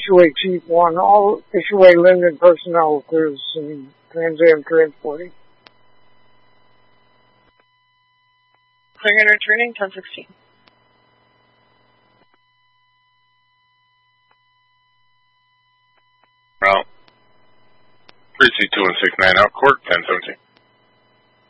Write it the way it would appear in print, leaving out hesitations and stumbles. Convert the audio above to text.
Issueway Chief 1, all Issueway Linden personnel clears and Trans Am transporting. Clearing and returning, 1016. Well, 3C2 and 69 out, court, 1017.